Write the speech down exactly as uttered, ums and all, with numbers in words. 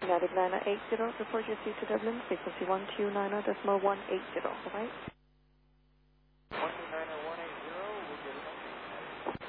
United nine eight zero, report your seat to Dublin, frequency one two nine zero decimal one eight zero, alright?